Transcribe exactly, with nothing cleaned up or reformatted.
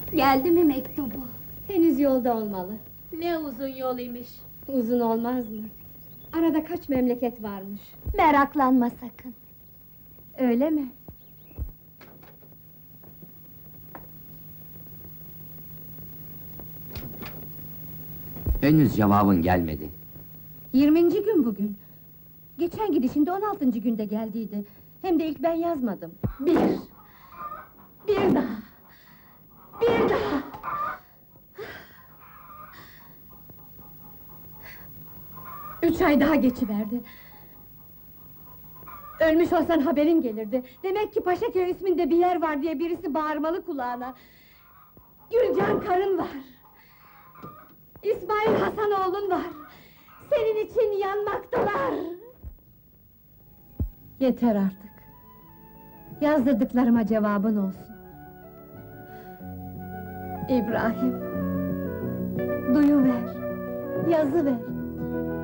Geldi mi mektubu? Henüz yolda olmalı. Ne uzun yol imiş. Uzun olmaz mı? Arada kaç memleket varmış. Meraklanma sakın. Öyle mi? Henüz cevabın gelmedi. Yirminci gün bugün. Geçen gidişinde on altıncı günde geldiydi. Hem de ilk ben yazmadım. Bir. Bir daha. Bir daha. Üç ay daha geçiverdi. Ölmüş olsan haberin gelirdi. Demek ki Paşaköy isminde bir yer var diye birisi bağırmalı kulağına. Gülcan karın var. İsmail Hasanoğlun var. Senin için yanmaktalar. Yeter artık. Yazdırdıklarıma cevabın olsun. İbrahim. Duyuver. Yazıver.